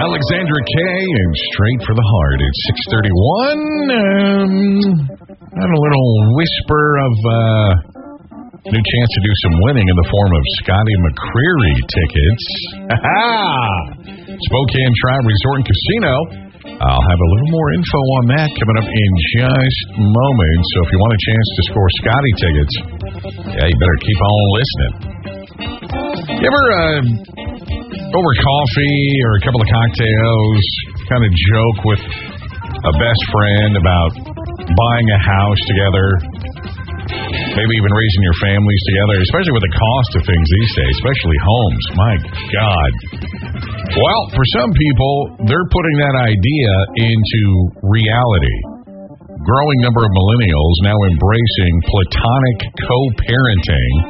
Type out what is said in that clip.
Alexandra Kay and Straight for the Heart. It's 6:31. Got a little whisper of new chance to do some winning in the form of Scotty McCreery tickets. Spokane Tribe Resort and Casino. I'll have a little more info on that coming up in just moments. So if you want a chance to score Scotty tickets, you better keep on listening. You ever, over coffee or a couple of cocktails, kind of joke with a best friend about buying a house together, maybe even raising your families together, especially with the cost of things these days, especially homes. My God. Well, for some people, they're putting that idea into reality. Growing number of millennials now embracing platonic co-parenting